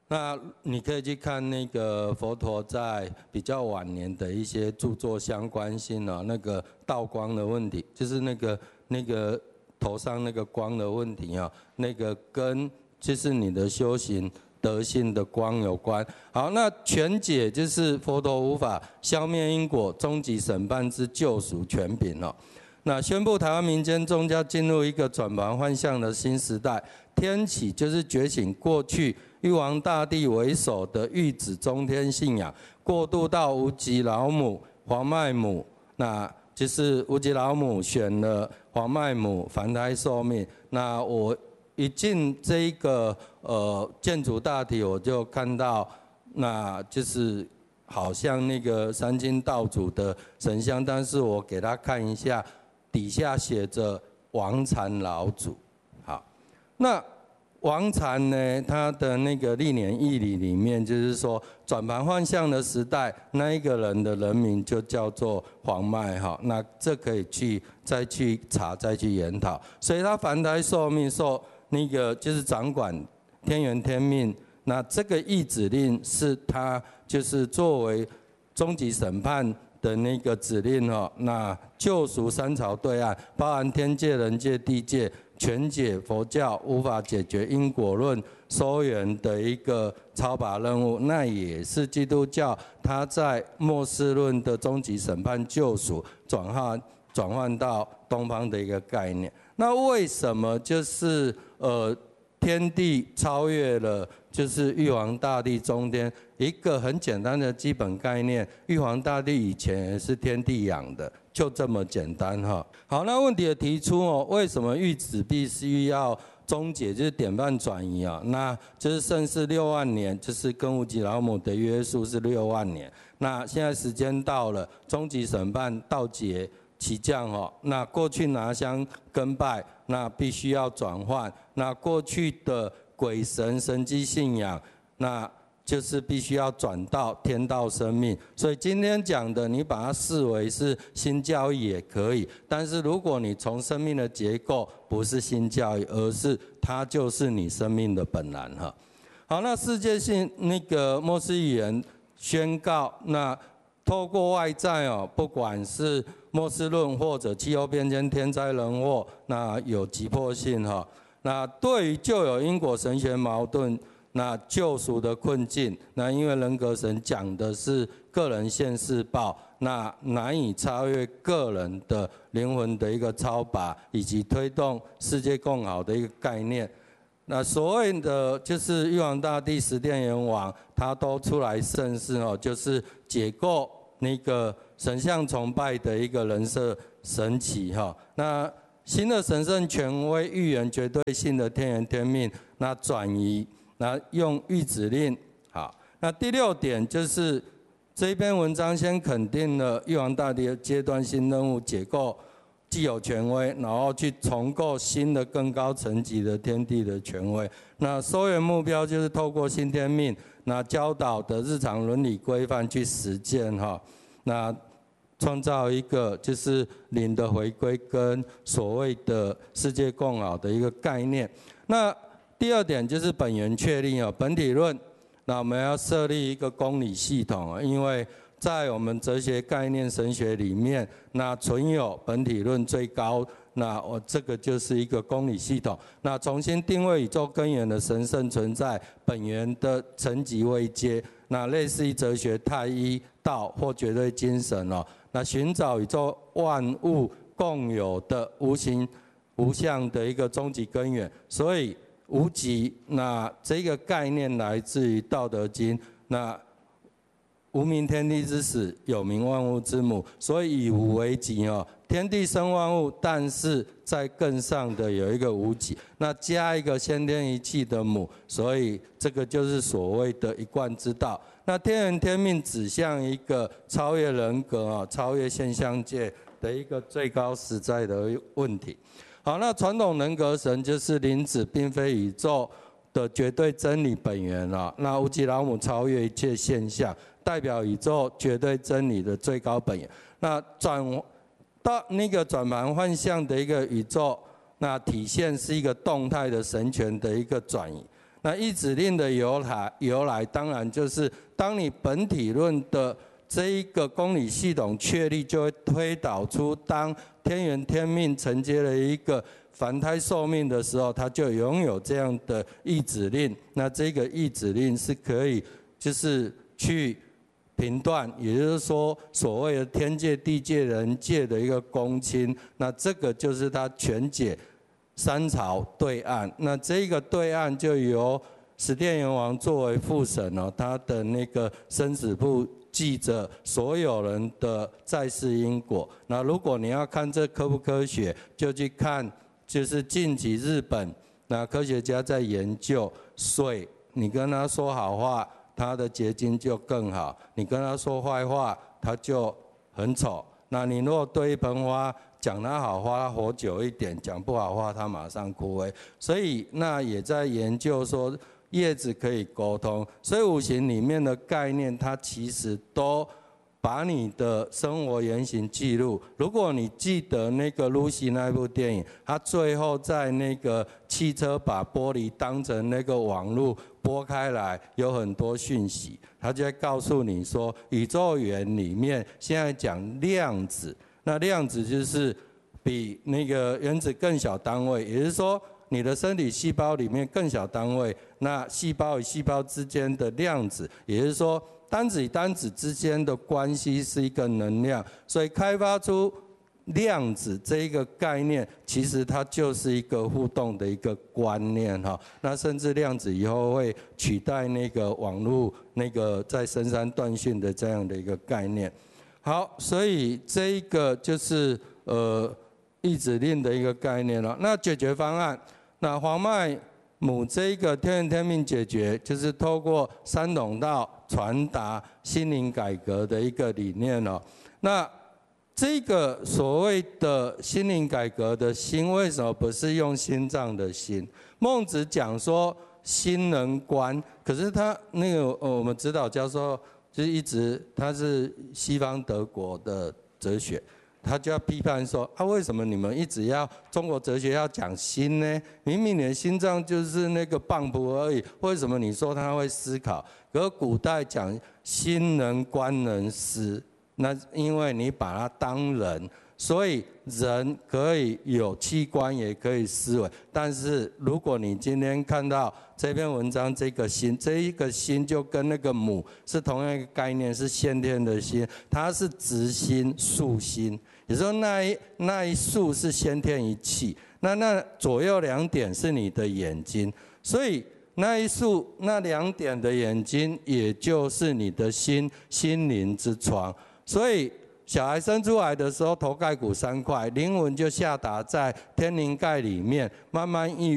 那你可以去看那个佛陀在比较晚年的一些著作相关性啊，那个道光的问题，就是那个头上那个光的问题啊，那个跟就是你的修行德性的光有关。好，那全解就是佛陀无法消灭因果，终极审判之救赎权柄哦。那宣布台湾民间宗教进入一个转盘换向的新时代，天启就是觉醒过去玉皇大帝为首的玉子中天信仰，过渡到无极老母、黄麦母，那就是无极老母选了黄麦母凡胎受命。那我一进这一个建筑大体，我就看到，那就是好像那个三清道祖的神像，但是我给他看一下。底下写着王禅老祖，好，那王禅呢，他的那个历年义理里面，就是说转盘换向的时代，那一个人的人名就叫做黄麦哈，那这可以再去查再去研讨，所以他凡胎受命受那个就是掌管天元天命，那这个义指令是他就是作为终极审判的那个指令哦，那救赎三朝对岸，包含天界、人界、地界，全解佛教无法解决因果论收圆的一个超拔任务，那也是基督教它在末世论的终极审判救赎转换到东方的一个概念。那为什么就是天地超越了，就是玉皇大帝中天一个很简单的基本概念。玉皇大帝以前也是天地养的，就这么简单哈。好，那问题的提出哦，为什么玉子必须要终结，就是典范转移啊？那就是盛世6万年，就是跟无极老母的约束是6万年。那现在时间到了，终极审判道劫起降哦，那过去拿香跟拜，那必须要转换。那过去的鬼神神迹信仰，那就是必须要转到天道生命。所以今天讲的，你把它视为是新教义也可以，但是如果你从生命的结构，不是新教义，而是它就是你生命的本然哈。好，那世界性那个末世预言宣告，那透过外在哦，不管是末世论或者气候变迁、天灾人祸，那有急迫性哈。那对于旧有因果神学矛盾，那救赎的困境，那因为人格神讲的是个人现世报，那难以超越个人的灵魂的一个超拔，以及推动世界更好的一个概念。那所谓的就是玉皇大帝、十殿阎王，他都出来盛世哦，就是解构那个神像崇拜的一个人设神奇哈。那新的神圣权威预言绝对性的天元天命，那转移，那用谕旨令。好，那第6点就是这一篇文章先肯定了玉皇大帝的阶段性任务，解构既有权威，然后去重构新的更高层级的天地的权威。那收圆目标就是透过新天命，那教导的日常伦理规范去实践哈。那创造一个就是灵的回归跟所谓的世界共好的一个概念。那第2点就是本源确立啊，本体论。那我们要设立一个公理系统啊，因为在我们哲学概念神学里面，那存有本体论最高，那这个就是一个公理系统。那重新定位宇宙根源的神圣存在，本源的层级位阶，那类似于哲学太一道或绝对精神哦。那寻找宇宙万物共有的无形无相的一个终极根源，所以无极，那这个概念来自于《道德经》，那无名天地之始，有名万物之母，所以以无为极哦，天地生万物，但是在更上的有一个无极，那加一个先天一气的母，所以这个就是所谓的一贯之道。那天元天命指向一个超越人格啊，超越现象界的一个最高实在的问题。好，那传统人格神就是灵子，并非宇宙的绝对真理本源啊。那无极老母超越一切现象，代表宇宙绝对真理的最高本源。那转到那个转盘换向的一个宇宙，那体现是一个动态的神权的一个转移。 那意指令的由来，当然就是当你本体论的这一个公理系统确立，就会推导出当天元天命承接了一个凡胎寿命的时候，它就拥有这样的意指令。那这个意指令是可以就是去评断，也就是说所谓的天界、地界、人界的一个公亲。那这个就是它全解三朝对岸。那这个对岸就由十殿阎王作为副审哦，他的那个生死簿记着所有人的在世因果。那如果你要看这科不科学，就去看就是近期日本那科学家在研究水，你跟他说好话，它的结晶就更好；你跟他说坏话，它就很丑。那你如果对一盆花讲它好话，它活久一点；讲不好话，它马上枯萎。所以那也在研究说叶子可以沟通，所以五行里面的概念，它其实都把你的生活原型记录。如果你记得那个 Lucy 那部电影，它最后在那个汽车把玻璃当成那个网路拨开来，有很多讯息，它就会告诉你说，宇宙元里面现在讲量子，那量子就是比那个原子更小单位，也就是说你的身体细胞里面更小单位，那细胞与细胞之间的量子，也就是说单子与单子之间的关系是一个能量，所以开发出量子这一个概念，其实它就是一个互动的一个观念哈。那甚至量子以后会取代那个网络那个在深山断讯的这样的一个概念。好，所以这一个就是意指令的一个概念了。那解决方案，那黄脉母这一个天元天命解决，就是透过三统道传达心灵改革的一个理念哦。那这个所谓的心灵改革的心，为什么不是用心脏的心？孟子讲说心能观，可是他那个我们指导教授就是一直他是西方德国的哲学。他就要批判说啊，为什么你们一直要中国哲学要讲心呢？明明你的心脏就是那个棒谱而已，为什么你说他会思考？可是古代讲心能观能思，那因为你把它当人，所以人可以有器官，也可以思维。但是如果你今天看到这篇文章，这个心，这一个心就跟那个母是同样一个概念，是先天的心，它是直心、竖心。也就是说那一竖是先天一气，那左右两点是你的眼睛，所以那一竖那两点的眼睛，也就是你的心灵之窗。所以小孩生出来的时候，头盖骨3块，灵魂就下达在天灵盖里面，慢慢